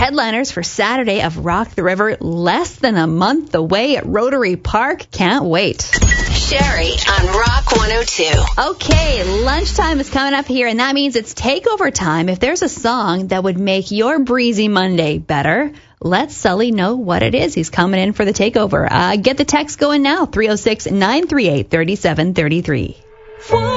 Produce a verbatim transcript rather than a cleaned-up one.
headliners for Saturday of Rock the River, less than a month away at Rotary Park. Can't wait. Sherry on Rock one oh two. Okay, lunchtime is coming up here, and that means it's takeover time. If there's a song that would make your breezy Monday better, let Sully know what it is. He's coming in for the takeover. Uh, get the text going now, three oh six, nine three eight, three seven three three.